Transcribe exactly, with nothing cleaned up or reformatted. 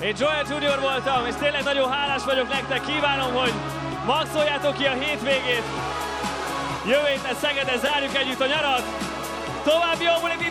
Én Joel Junior voltam, és tényleg nagyon hálás vagyok nektek. Kívánom, hogy maxoljátok ki a hétvégét. Jövő héten Szegeden zárjuk együtt a nyarat. További jó bulit!